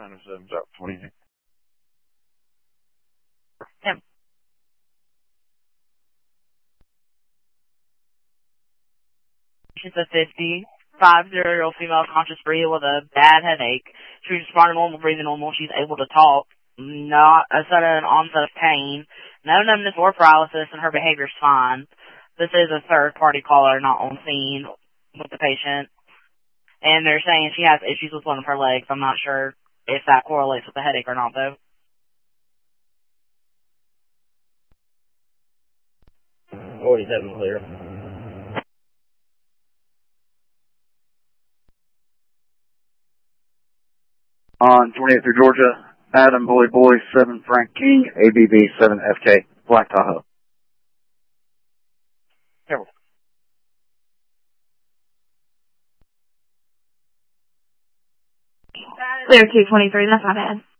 907's out 28. Yep. She's a 50-year-old female, conscious breather with a bad headache. She's responding normal, breathing normal. She's able to talk. Not a sudden onset of pain. No numbness or paralysis, and her behavior's fine. This is a third-party caller, not on scene with the patient. And they're saying she has issues with one of her legs. I'm not sure if that correlates with the headache or not, though. 47 clear. On 28th through Georgia, Adam Bully Boy 7 Frank King, ABB 7 FK, Black Tahoe. Careful. Clear 223, that's not bad.